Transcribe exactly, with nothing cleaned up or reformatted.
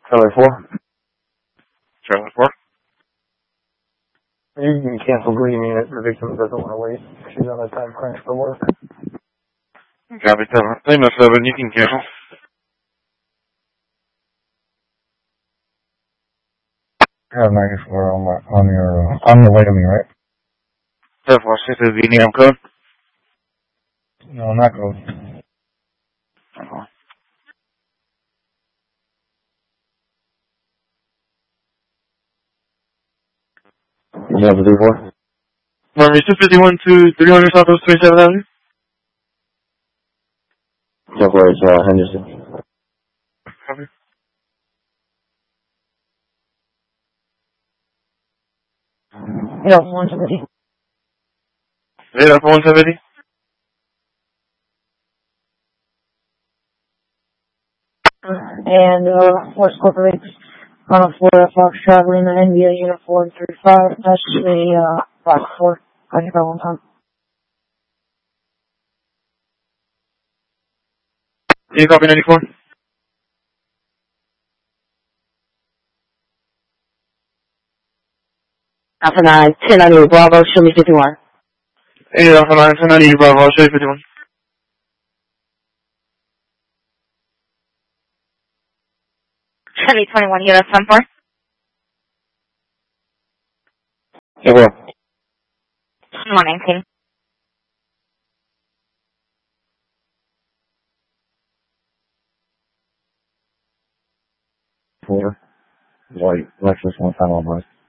Trailer four. Trailer four. You can cancel Green Unit. The victim doesn't want to wait. She's on a time crunch for work. Copy, seven. Lima seven, you can cancel. I have ninety-four on my, on your, uh, on your way to me, right? seven four six is the name code. No, not code. Uh-huh. You have the D four? Number two fifty-one to three hundred Southwest twenty-seventh Avenue. Yeah, where it's, uh, Henderson. Copy. Yeah, one seventy. eight Alpha one seventy. And, uh, Force Corporate on a Florida Fox traveling the N B A uniform thirty-five. That's the, uh, Fox four. I think I one time. Can you copy ninety-four? Alpha nine, ten on you, Bravo, show me fifty-one. eight Alpha nine, ten ninety, Bravo, I'll show you fifty-one. Chevy twenty-one, U S ten four. Yeah, where? twenty-one nineteen. Four. White. Lexus one time on bus.